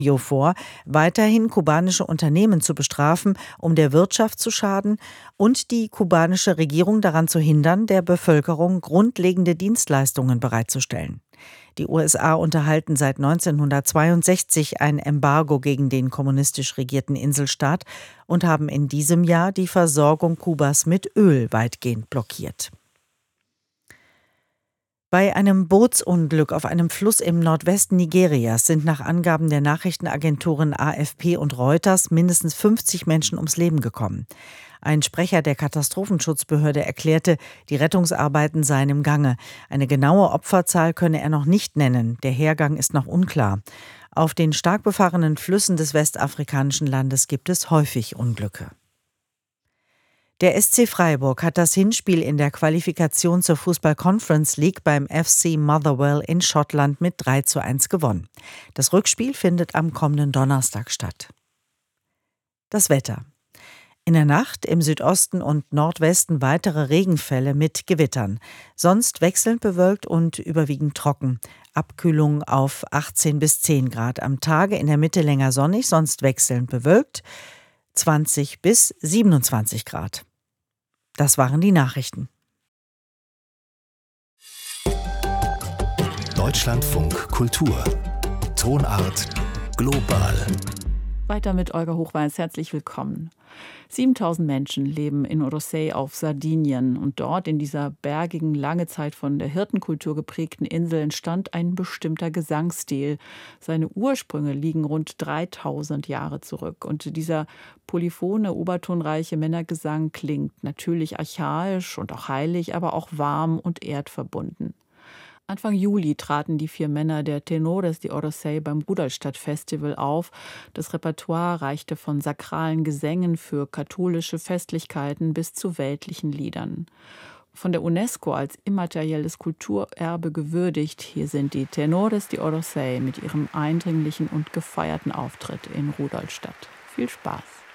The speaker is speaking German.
vor, weiterhin kubanische Unternehmen zu bestrafen, um der Wirtschaft zu schaden und die kubanische Regierung daran zu hindern, der Bevölkerung grundlegende Dienstleistungen bereitzustellen. Die USA unterhalten seit 1962 ein Embargo gegen den kommunistisch regierten Inselstaat und haben in diesem Jahr die Versorgung Kubas mit Öl weitgehend blockiert. Bei einem Bootsunglück auf einem Fluss im Nordwesten Nigerias sind nach Angaben der Nachrichtenagenturen AFP und Reuters mindestens 50 Menschen ums Leben gekommen. Ein Sprecher der Katastrophenschutzbehörde erklärte, die Rettungsarbeiten seien im Gange. Eine genaue Opferzahl könne er noch nicht nennen. Der Hergang ist noch unklar. Auf den stark befahrenen Flüssen des westafrikanischen Landes gibt es häufig Unglücke. Der SC Freiburg hat das Hinspiel in der Qualifikation zur Fußball-Conference League beim FC Motherwell in Schottland mit 3:1 gewonnen. Das Rückspiel findet am kommenden Donnerstag statt. Das Wetter. In der Nacht im Südosten und Nordwesten weitere Regenfälle mit Gewittern. Sonst wechselnd bewölkt und überwiegend trocken. Abkühlung auf 18 bis 10 Grad. Am Tage in der Mitte länger sonnig, sonst wechselnd bewölkt. 20 bis 27 Grad. Das waren die Nachrichten. Deutschlandfunk Kultur. Tonart global. Weiter mit Olga Hochweiß. Herzlich willkommen. 7.000 Menschen leben in Rossei auf Sardinien. Und dort, in dieser bergigen, lange Zeit von der Hirtenkultur geprägten Insel, entstand ein bestimmter Gesangsstil. Seine Ursprünge liegen rund 3.000 Jahre zurück. Und dieser polyphone, obertonreiche Männergesang klingt natürlich archaisch und auch heilig, aber auch warm und erdverbunden. Anfang Juli traten die 4 Männer der Tenores de Orosei beim Rudolstadt-Festival auf. Das Repertoire reichte von sakralen Gesängen für katholische Festlichkeiten bis zu weltlichen Liedern. Von der UNESCO als immaterielles Kulturerbe gewürdigt, hier sind die Tenores de Orosei mit ihrem eindringlichen und gefeierten Auftritt in Rudolstadt. Viel Spaß!